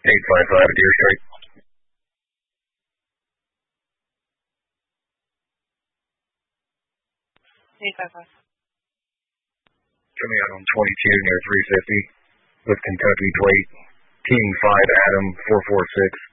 855 Deer Street. Coming out on 22 near 350 with Kentucky plate. King 5 Adam 446.